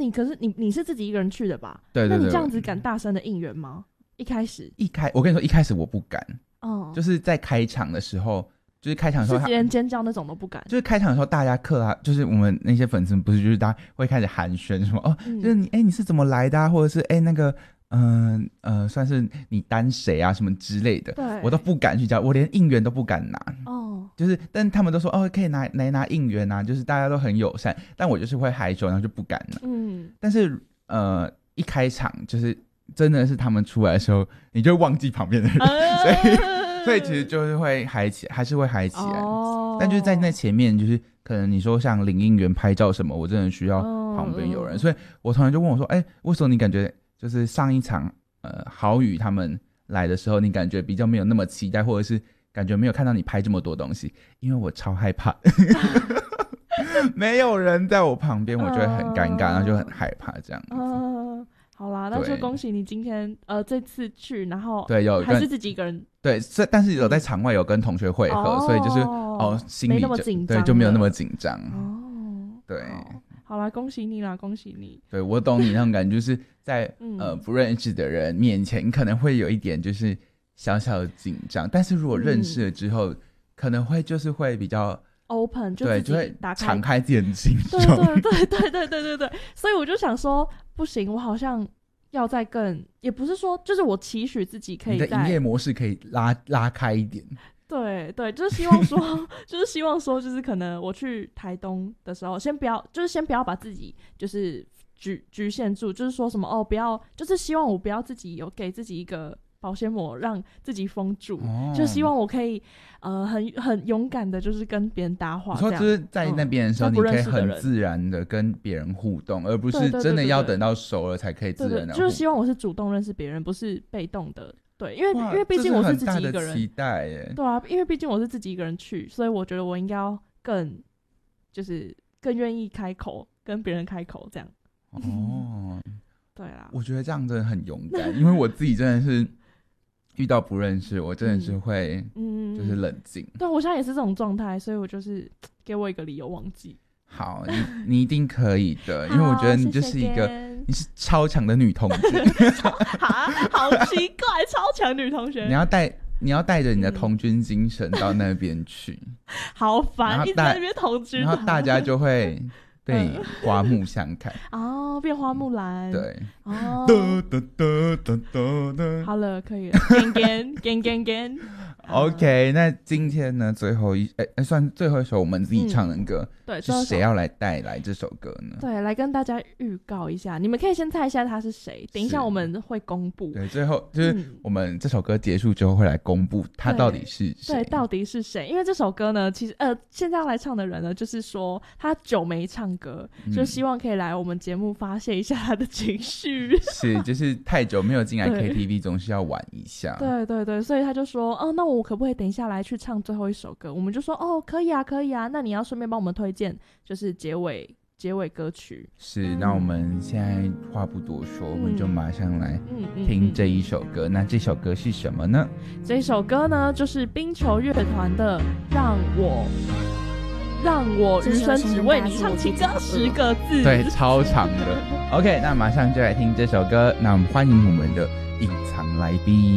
你可是你是自己一个人去的吧？ 对对对。 那你这样子敢大声的应援吗？ 我跟你说，一开始我不敢，就是在开场的时候。就是开场的时候， 是连尖叫那种都不敢。 就是开场的时候，大家就是我们那些粉丝不是，就是大家会开始寒暄什么就是你是怎么来的啊，或者是那个算是你单谁啊什么之类的，我都不敢去叫，我连应援都不敢拿。就是但他们都说可以拿应援啊，就是大家都很友善，但我就是会害羞，然后就不敢拿。但是一开场就是真的是他们出来的时候，你就会忘记旁边的人，所以其实就是会嗨起来，还是会嗨起来。但就是在那前面，就是可能你说像领应援拍照什么，我真的需要旁边有人。所以我同学就问我说：“为什么你感觉就是上一场豪宇他们来的时候，你感觉比较没有那么期待，或者是感觉没有看到你拍这么多东西？因为我超害怕，没有人在我旁边，我就会很尴尬，然后就很害怕这样子。 好啦，那就恭喜你今天这次去，然后对还是自己一个人。 对，但是有在场外有跟同学会合，所以就是心里没那么紧张， 对，就没有那么紧张。对， 好啦，恭喜你啦，恭喜你。 对，我懂你那种感觉，就是在不认识的人面前，可能会有一点就是小小的紧张，但是如果认识了之后，可能会就是会比较 open，就会打开敞开自己的心胸。 对，所以我就想说，不行，我好像要再更，也不是说，就是我期许自己可以在你的营业模式可以拉开一点。 对，就是希望说，就是可能我去台东的时候，先不要把自己就是局限住，就是说什么不要，就是希望我不要自己有给自己一个保鲜膜让自己封住，就希望我可以很勇敢的，就是跟别人搭话。 你说就是在那边的时候，你可以很自然的跟别人互动，而不是真的要等到熟了才可以自然的互动。 就是希望我是主动认识别人，不是被动的。对，因为毕竟我是自己一个人， 这是很大的期待耶。 对啊，因为毕竟我是自己一个人去，所以我觉得我应该要更愿意开口跟别人开口这样。对啦， 我觉得这样真的很勇敢，因为我自己真的是遇到不认识，我真的是会就是冷静。 对，我现在也是这种状态，所以我就是给我一个理由忘记。 好，你一定可以的，因为我觉得你就是一个你是超强的女同学。 好奇怪，超强女同学。 你要带着你的童军精神到那边去。 好烦，一直在那边童军， 然后大家就会对你刮目相看。 变花木兰。 对。 好了，可以了。Gang OK， 那今天呢，算最后一首我们自己唱的歌， 对， 是谁要来带来这首歌呢？ 对，来跟大家预告一下，你们可以先猜一下他是谁，等一下我们会公布。 对，最后就是我们这首歌结束之后会来公布他到底是谁。 对，到底是谁？因为这首歌呢，其实现在要来唱的人呢，就是说他久没唱歌，就希望可以来我们节目发泄一下他的情绪。 是，就是太久没有进来 KTV， 总是要玩一下。 对，所以他就说，那我可不可以等一下来去唱最后一首歌？我们就说，可以啊，那你要顺便帮我们推荐，就是结尾歌曲。 是，那我们现在话不多说，我们就马上来听这一首歌。那这首歌是什么呢？ 这首歌呢，就是冰球乐团的让我余生只为你唱情歌10个字。 对，超长的。OK， 那马上就来听这首歌。那我们欢迎我们的隐藏来宾。